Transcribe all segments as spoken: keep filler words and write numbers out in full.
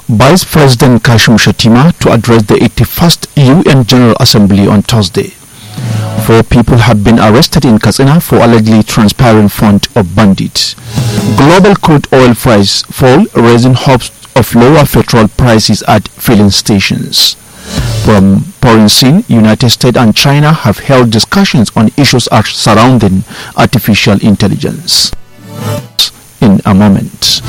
Vice President Kashim Shettima to address the eighty-first U N General Assembly on Thursday. Four people have been arrested in Katsina for allegedly transpiring fund of bandits. Global crude oil price fall, raising hopes of lower petrol prices at filling stations. From foreign scene, United States and China have held discussions on issues surrounding artificial intelligence. In a moment.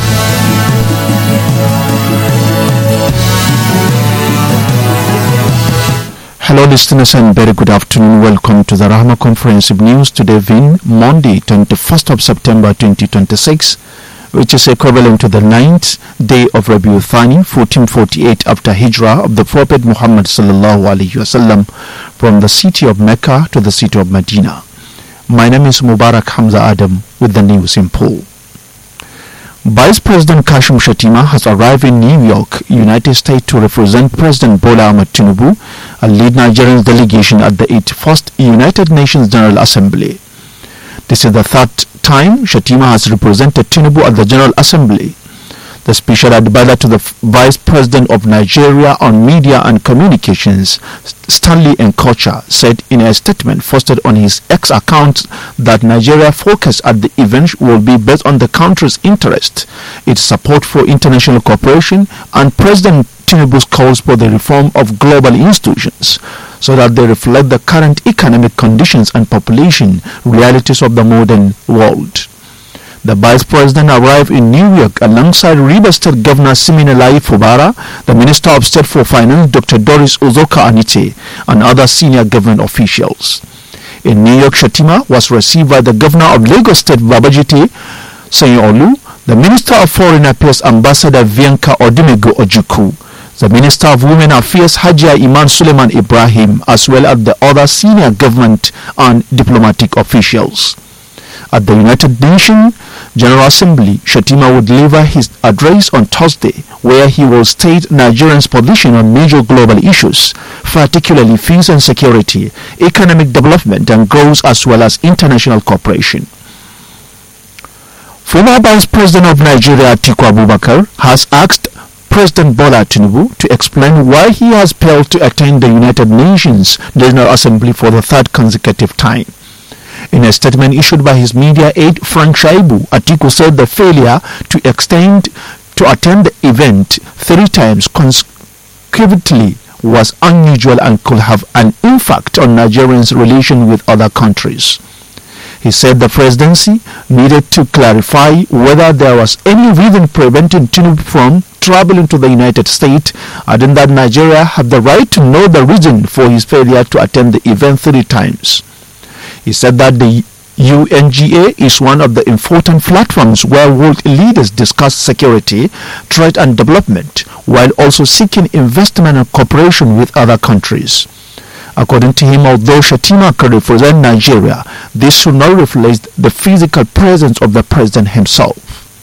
Hello listeners and very good afternoon. Welcome to the Rahma Comprehensive News today being Monday twenty-first of September twenty twenty-six, which is equivalent to the ninth day of Rabiul Thani fourteen forty-eight after Hijrah of the Prophet Muhammad sallallahu alaihi wasallam from the city of Mecca to the city of Medina. My name is Mubarak Hamza Adam with the news in full. Vice President Kashim Shettima has arrived in New York, United States to represent President Bola Ahmed Tinubu and lead Nigerian delegation at the eighty-first United Nations General Assembly. This is the third time Shettima has represented Tinubu at the General Assembly. The special advisor to the Vice President of Nigeria on Media and Communications, Stanley Nkocha, said in a statement posted on his X account that Nigeria's focus at the event will be based on the country's interest, its support for international cooperation, and President Tinubu's calls for the reform of global institutions so that they reflect the current economic conditions and population realities of the modern world. The Vice President arrived in New York alongside Rivers State Governor Siminalayi Fubara, the Minister of State for Finance Doctor Doris Uzoka Anite, and other senior government officials. In New York, Shettima was received by the Governor of Lagos State Babajide Sanwo-Olu, the Minister of Foreign Affairs Ambassador Bianca Odumego Ojukwu, the Minister of Women Affairs Hajia Iman Suleiman Ibrahim, as well as the other senior government and diplomatic officials. At the United Nations General Assembly, Shettima would deliver his address on Thursday, where he will state Nigeria's position on major global issues, particularly peace and security, economic development and growth, as well as international cooperation. Former Vice President of Nigeria Atiku Abubakar has asked President Bola Tinubu to explain why he has failed to attend the United Nations General Assembly for the third consecutive time. In a statement issued by his media aide Frank Shaibu, Atiku said the failure to extend to attend the event three times consecutively was unusual and could have an impact on Nigerians' relation with other countries. He said the presidency needed to clarify whether there was any reason preventing Tinubu from traveling to the United States, adding that Nigeria had the right to know the reason for his failure to attend the event three times. He said that the U N G A is one of the important platforms where world leaders discuss security, trade and development, while also seeking investment and cooperation with other countries. According to him, although Shettima could represent Nigeria, this should not reflect the physical presence of the president himself.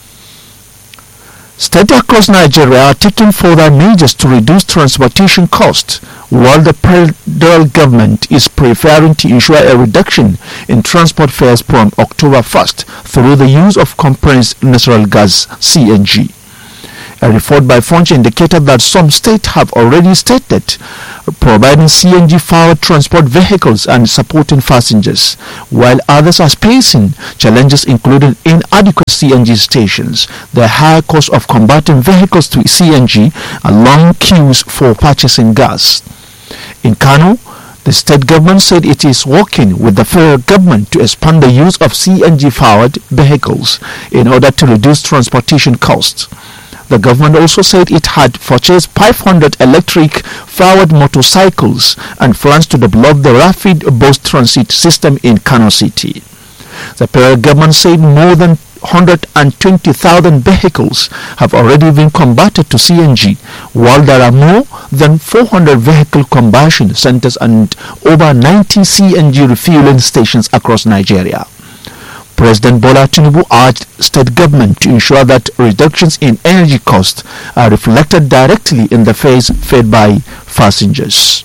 States across Nigeria are taking further measures to reduce transportation costs, while the federal government is preparing to ensure a reduction in transport fares from October first through the use of compressed natural gas C N G. A report by Punch indicated that some states have already started providing C N G-powered transport vehicles and supporting passengers, while others are facing challenges including inadequate C N G stations, the high cost of converting vehicles to C N G, and long queues for purchasing gas. In Kano, the state government said it is working with the federal government to expand the use of C N G-powered vehicles in order to reduce transportation costs. The government also said it had purchased five hundred electric-powered motorcycles and plans to develop the rapid bus transit system in Kano City. The federal government said more than one hundred twenty thousand vehicles have already been converted to C N G, while there are more than four hundred vehicle conversion centers and over ninety C N G refueling stations across Nigeria. President Bola Tinubu urged state government to ensure that reductions in energy costs are reflected directly in the fares paid by passengers.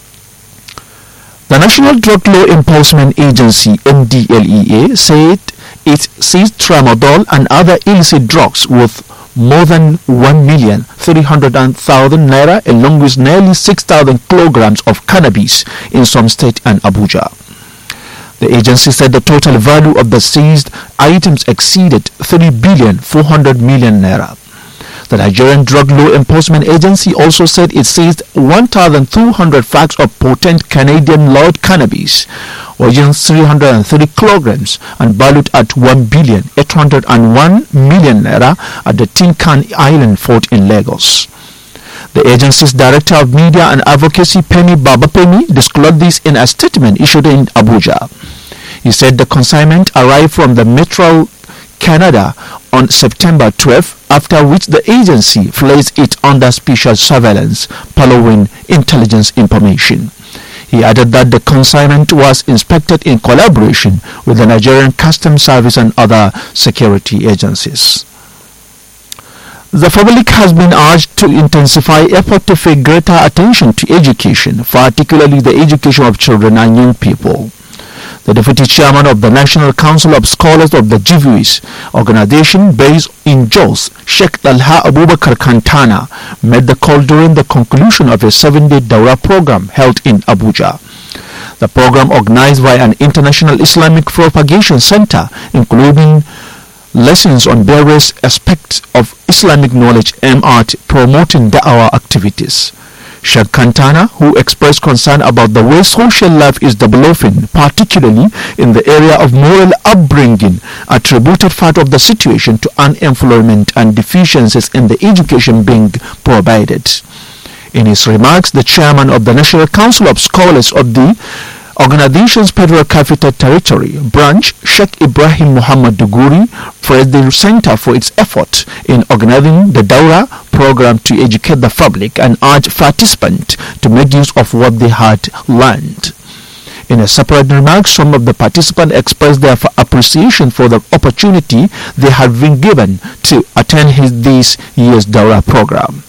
The National Drug Law Enforcement Agency N D L E A said it seized tramadol and other illicit drugs worth more than one million three hundred thousand naira, along with nearly six thousand kilograms of cannabis in some state and Abuja. The agency said the total value of the seized items exceeded three billion four hundred million naira. The Nigerian Drug Law Enforcement Agency also said it seized one thousand two hundred packs of potent Canadian Lord cannabis, weighing three hundred three kilograms and valued at one billion eight hundred one million naira at the Tinkan Island Fort in Lagos. The agency's Director of Media and Advocacy, Penny Babapemi, disclosed this in a statement issued in Abuja. He said the consignment arrived from the Metro Canada on September twelfth, after which the agency placed it under special surveillance following intelligence information. He added that the consignment was inspected in collaboration with the Nigerian Customs Service and other security agencies. The public has been urged to intensify effort to pay greater attention to education, particularly the education of children and young people. The Deputy Chairman of the National Council of Scholars of the G V S organization based in Jos, Sheikh Talha Abubakar Kantana, made the call during the conclusion of a seven-day Dawra program held in Abuja. The program, organized by an international Islamic propagation center, including lessons on various aspects of Islamic knowledge, aimed at promoting Da'wah activities. Sheikh Kantana, who expressed concern about the way social life is developing, particularly in the area of moral upbringing, attributed part of the situation to unemployment and deficiencies in the education being provided. In his remarks, the chairman of the National Council of Scholars of the organization's Federal Capital Territory branch, Sheikh Ibrahim Muhammad Duguri, praised the center for its effort in organizing the Dawra program to educate the public and urged participants to make use of what they had learned. In a separate remark, some of the participants expressed their appreciation for the opportunity they had been given to attend his, this year's Dawra program.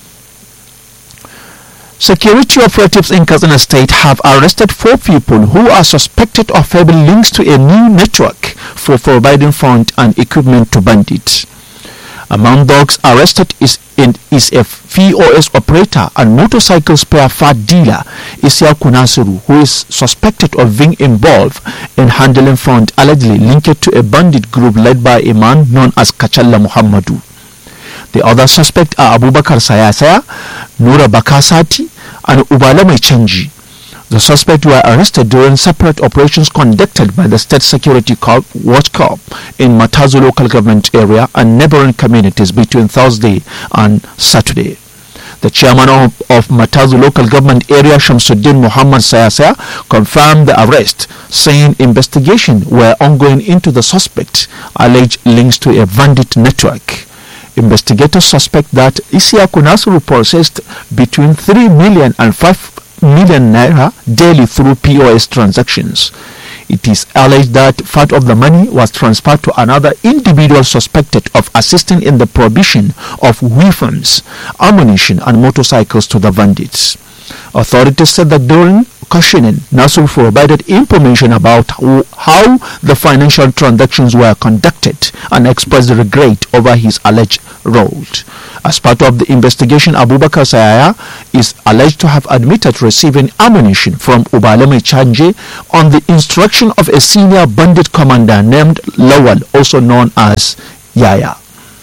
Security operatives in Katsina State have arrested four people who are suspected of having links to a new network for providing funds and equipment to bandits. Among those arrested is, in, is a P O S operator and motorcycle spare part dealer, Isiaku Nasiru, who is suspected of being involved in handling funds allegedly linked to a bandit group led by a man known as Kachalla Muhammadu. The other suspects are Abubakar Sayasaya, Nura Bakasati, and Ubala Chanji. The suspects were arrested during separate operations conducted by the State Security Corps Watch Corps in Matazu local government area and neighboring communities between Thursday and Saturday. The chairman of, of Matazu local government area, Shamsuddin Muhammad Sayasaya, confirmed the arrest, saying investigations were ongoing into the suspect alleged links to a bandit network. Investigators suspect that Isiaku Nasiru processed between three million and five million naira daily through P O S transactions. It is alleged that part of the money was transferred to another individual suspected of assisting in the provision of weapons, ammunition, and motorcycles to the bandits. Authorities said that during questioning, Nasir provided information about how the financial transactions were conducted and expressed regret over his alleged role. As part of the investigation, Abubakar Sayaya is alleged to have admitted receiving ammunition from Ubaleme Chanje on the instruction of a senior bandit commander named Lawal, also known as Yaya.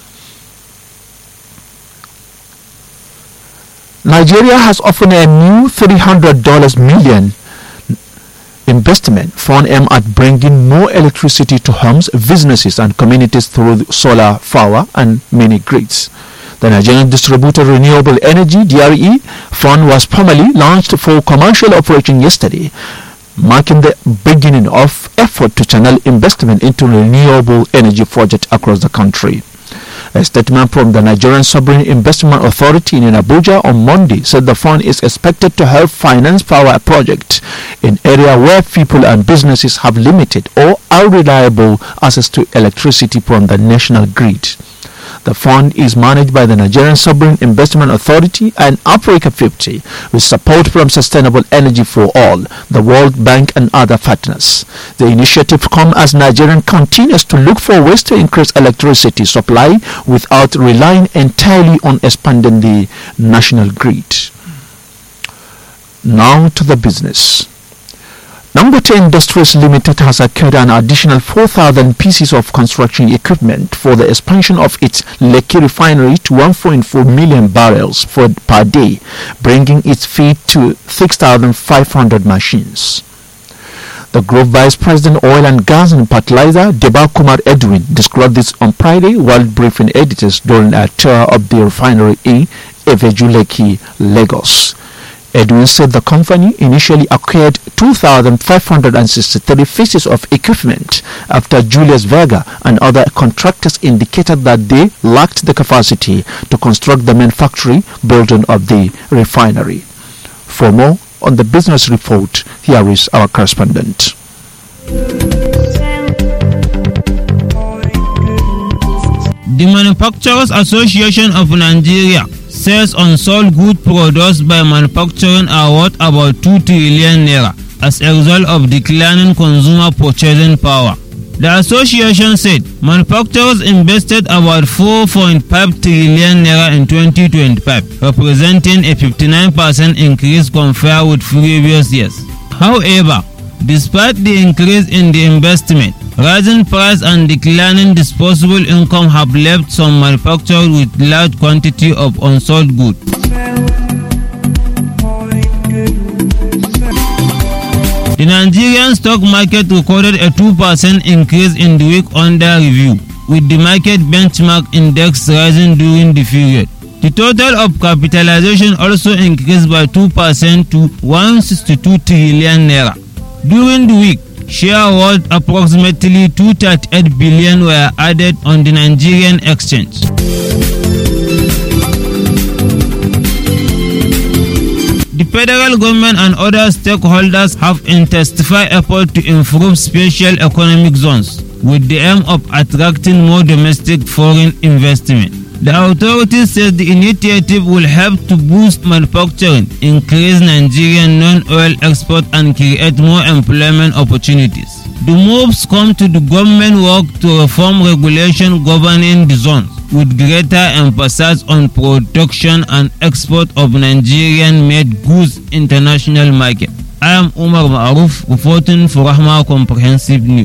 Nigeria has offered a new three hundred million dollars investment fund aimed at bringing more electricity to homes, businesses, and communities through solar power and mini grids. The Nigerian Distributed Renewable Energy D R E fund was formally launched for commercial operation yesterday, marking the beginning of effort to channel investment into renewable energy projects across the country. A statement from the Nigerian Sovereign Investment Authority in Abuja on Monday said the fund is expected to help finance power projects in areas where people and businesses have limited or unreliable access to electricity from the national grid. The fund is managed by the Nigerian Sovereign Investment Authority and Africa fifty, with support from Sustainable Energy for All, the World Bank and other partners. The initiative comes as Nigeria continues to look for ways to increase electricity supply without relying entirely on expanding the national grid. Now to the business. Dangote Industries Limited has acquired an additional four thousand pieces of construction equipment for the expansion of its Lekki refinery to one point four million barrels for, per day, bringing its feed to six thousand five hundred machines. The Group Vice President Oil and Gas and Fertilizer, Deba Kumar Edwin, described this on Friday while briefing editors during a tour of the refinery in Eveju Lekki, Lagos. Edwin said the company initially acquired two thousand five hundred sixty-three pieces of equipment after Julius Vega and other contractors indicated that they lacked the capacity to construct the main factory building of the refinery. For more on the business report, here is our correspondent. The Manufacturers Association of Nigeria says unsold goods produced by manufacturing are worth about two trillion naira as a result of declining consumer purchasing power. The association said manufacturers invested about four point five trillion naira in twenty twenty-five, representing a fifty-nine percent increase compared with previous years. However, despite the increase in the investment, rising price and declining disposable income have left some manufacturers with large quantity of unsold goods. The Nigerian stock market recorded a two percent increase in the week under review, with the market benchmark index rising during the period. The total of capitalization also increased by two percent to one hundred sixty-two trillion naira. During the week, share worth approximately two hundred thirty-eight billion were added on the Nigerian exchange. The federal government and other stakeholders have intensified efforts to improve special economic zones with the aim of attracting more domestic foreign investment. The authorities said the initiative will help to boost manufacturing, increase Nigerian non-oil export and create more employment opportunities. The moves come to the government work to reform regulation governing the zones, with greater emphasis on production and export of Nigerian-made goods international market. I am Umar Ma'aruf reporting for Rahma Comprehensive News.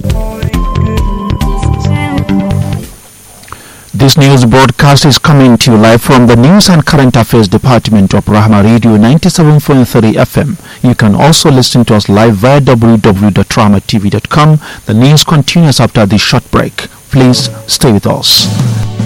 This news broadcast is coming to you live from the News and Current Affairs Department of Rahma Radio ninety-seven point three F M. You can also listen to us live via w w w dot rahma t v dot com. The news continues after this short break. Please stay with us.